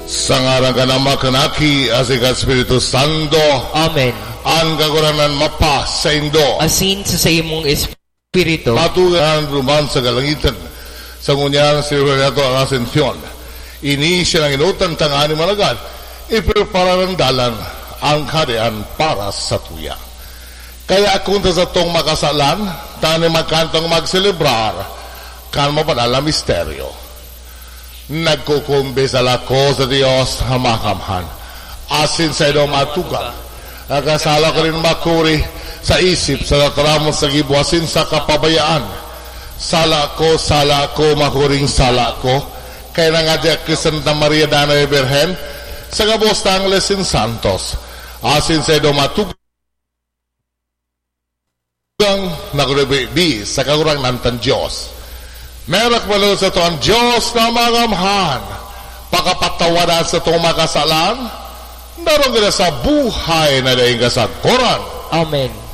Sa ngaran ka na makanaki, asik Espiritu Santo. Amen. Ang kaguranan mapa sa Indo. Asin sa imong Espiritu. Patugan ruman sa galangitan. Sa ngunyan, sirwelato ang asensyon. Ini siya ng inutan tangani malagad. Iprepara ng dalan ang kadean para sa tuya. Kaya kung sa itong makasalan, tani magkantong magselebrar, kan mapadala misteryo. Nagkukumbis alako sa Diyos hamakamhan. Asin sa ito matugang. Nakasala ko rin makuri sa isip sa karamon sa gibuasin sa kapabayaan. Sala ko, makuring sala ko. Kaya nangadyak kay Santa Maria Dana de Virgen sa Gabos Tangles in Santos. Asin sa ito matugang. Nakulibi sa kagurang nantan Diyos. Merak malo sa ito ang Diyos na magamhan. Pakapatawaran sa itong makasalan. Darong kita sa buhay na daing kasaguran. Amen.